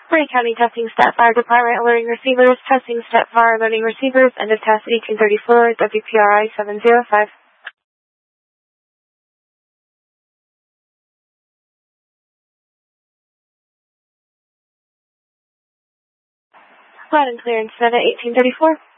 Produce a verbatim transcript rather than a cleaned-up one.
Horry County Testing Stat Fire Department alerting receivers. Testing Stat Fire alerting receivers. End of test eighteen thirty-four, W P R I seven zero five. Loud and clear in Senate eighteen thirty-four.